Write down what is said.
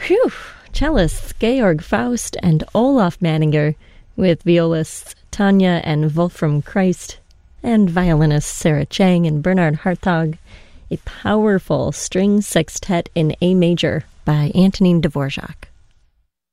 Whew! Cellists Georg Faust and Olaf Manninger, with violists Tanya and Wolfram Christ, and violinists Sarah Chang and Bernard Hartog, a powerful string sextet in A major by Antonin Dvorak.